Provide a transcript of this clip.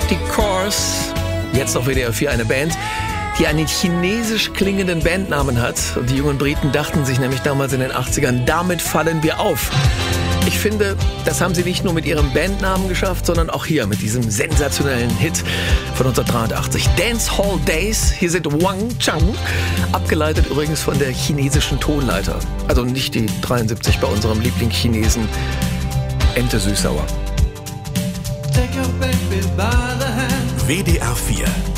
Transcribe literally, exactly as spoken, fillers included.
Die Corrs, jetzt auf W D R vier eine Band, die einen chinesisch klingenden Bandnamen hat. Und die jungen Briten dachten sich nämlich damals in den achtzigern, damit fallen wir auf. Ich finde, das haben sie nicht nur mit ihrem Bandnamen geschafft, sondern auch hier mit diesem sensationellen Hit von neunzehnhundertdreiundachtzig. Dance Hall Days, hier sind Wang Chang, abgeleitet übrigens von der chinesischen Tonleiter. Also nicht die dreiundsiebzig bei unserem Lieblingschinesen Ente Süßsauer. W D R vier